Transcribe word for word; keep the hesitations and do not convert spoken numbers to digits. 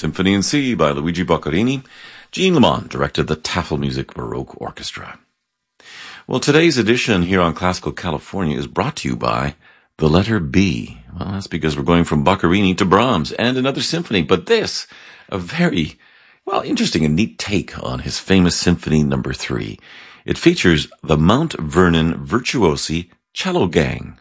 Symphony in C by Luigi Boccherini. Jean Lamont directed the Tafelmusik Baroque Orchestra. Well, today's edition here on Classical California is brought to you by the letter B. Well, that's because we're going from Boccherini to Brahms and another symphony, but this, a very, well, interesting and neat take on his famous Symphony Number Three. It features the Mount Vernon Virtuosi Cello Gang.